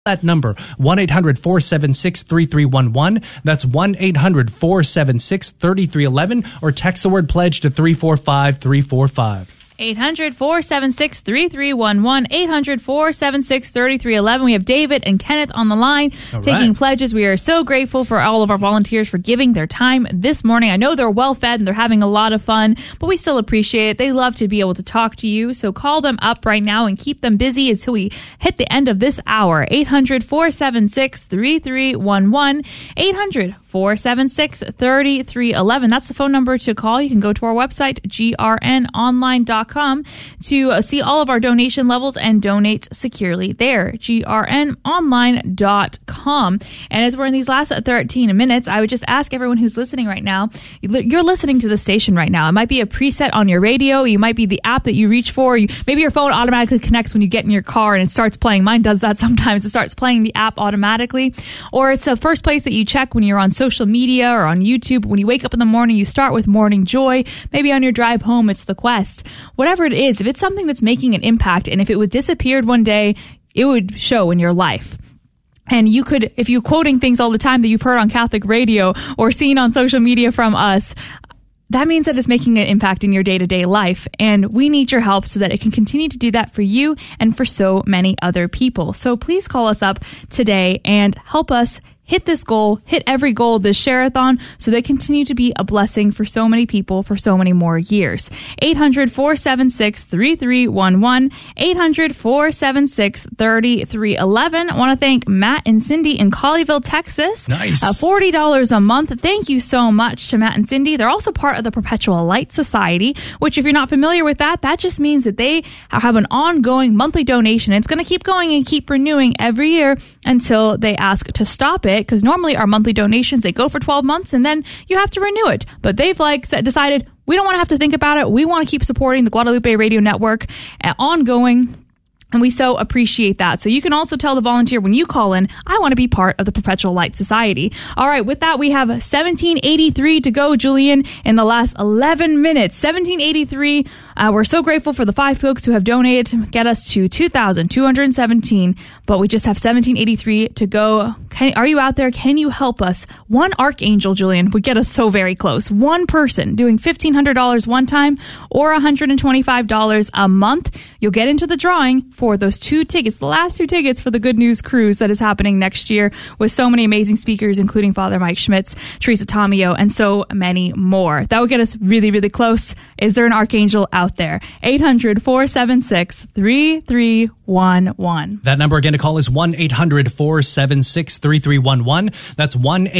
That number, 1-800-476-3311. That's 1-800-476-3311. Or text the word pledge to 345-345. 800-476-3311, 800-476-3311. We have David and Kenneth on the line taking pledges. We are so grateful for all of our volunteers for giving their time this morning. I know they're well fed and they're having a lot of fun, but we still appreciate it. They love to be able to talk to you. So call them up right now and keep them busy until we hit the end of this hour. 800-476-3311, 800-476-3311. That's the phone number to call. You can go to our website, grnonline.com, to see all of our donation levels and donate securely there. grnonline.com. And as we're in these last 13 minutes, I would just ask everyone who's listening right now, you're listening to the station right now. It might be a preset on your radio. You might be the app that you reach for. Maybe your phone automatically connects when you get in your car and it starts playing. Mine does that sometimes. It starts playing the app automatically. Or it's the first place that you check when you're on social media or on YouTube. When you wake up in the morning, you start with Morning Joy. Maybe on your drive home, it's The Quest. Whatever it is, if it's something that's making an impact, and if it was disappeared one day, it would show in your life. And you could, if you're quoting things all the time that you've heard on Catholic radio or seen on social media from us, that means that it's making an impact in your day-to-day life. And we need your help so that it can continue to do that for you and for so many other people. So please call us up today and help us hit this goal, hit every goal this share-a-thon, so they continue to be a blessing for so many people for so many more years. 800-476-3311, 800-476-3311. I want to thank Matt and Cindy in Colleyville, Texas. Nice. $40 a month. Thank you so much to Matt and Cindy. They're also part of the Perpetual Light Society, which if you're not familiar with that, that just means that they have an ongoing monthly donation. It's going to keep going and keep renewing every year until they ask to stop it. Because normally our monthly donations, they go for 12 months and then you have to renew it. But they've decided we don't want to have to think about it. We want to keep supporting the Guadalupe Radio Network ongoing. And we so appreciate that. So you can also tell the volunteer when you call in, I want to be part of the Perpetual Light Society. All right, with that, we have 1783 to go, Julian, in the last 11 minutes. 1783. We're so grateful for the 5 folks who have donated to get us to 2,217, but we just have 1783 to go. Are you out there? Can you help us? One archangel, Julian, would get us so very close. One person doing $1,500 one time or $125 a month. You'll get into the drawing for those 2 tickets, the last 2 tickets for the Good News Cruise that is happening next year with so many amazing speakers, including Father Mike Schmitz, Teresa Tomeo, and so many more. That would get us really, really close. Is there an archangel out there? 800-476-3311. That number again to call is 1-800-476-3311. That's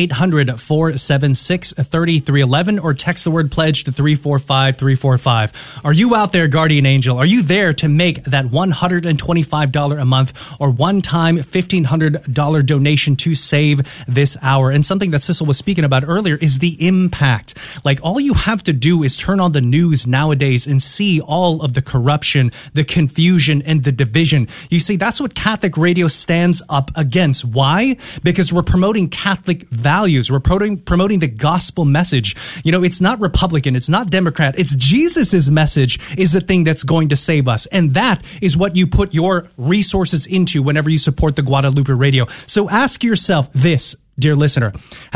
1-800-476-3311, or text the word pledge to 345-345. Are you out there, Guardian Angel? Are you there to make that $125 a month or one-time $1,500 donation to save this hour? And something that Sissel was speaking about earlier is the impact. Like, all you have to do is turn on the news nowadays and see all of the corruption, the confusion, and the division. You see, that's what Catholic radio stands up against. Why? Because we're promoting Catholic values. We're promoting the gospel message. You know, it's not Republican. It's not Democrat. It's Jesus's message is the thing that's going to save us. And that is what you put your resources into whenever you support the Guadalupe Radio. So ask yourself this, dear listener.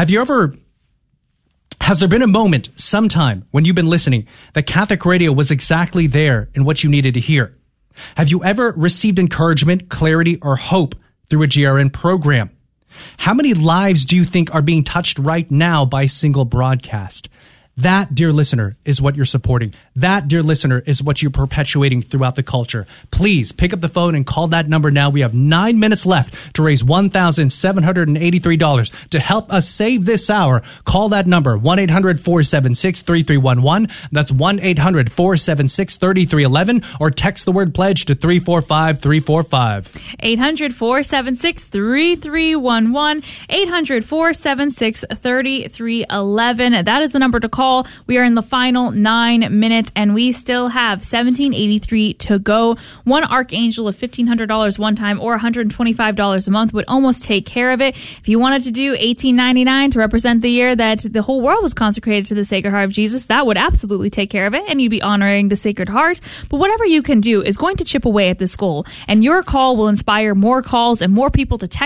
Has there been a moment, sometime, when you've been listening, that Catholic radio was exactly there in what you needed to hear? Have you ever received encouragement, clarity, or hope through a GRN program? How many lives do you think are being touched right now by a single broadcast? That, dear listener, is what you're supporting. That, dear listener, is what you're perpetuating throughout the culture. Please pick up the phone and call that number now. We have 9 minutes left to raise $1,783 to help us save this hour. Call that number, 1-800-476-3311. That's 1-800-476-3311, or text the word pledge to 345-345. 800-476-3311. 800-476-3311. That is the number to call call. We are in the final 9 minutes, and we still have $17.83 to go. One Archangel of $1,500 one time or $125 a month would almost take care of it. If you wanted to do $18.99 to represent the year that the whole world was consecrated to the Sacred Heart of Jesus, that would absolutely take care of it, and you'd be honoring the Sacred Heart. But whatever you can do is going to chip away at this goal, and your call will inspire more calls and more people to text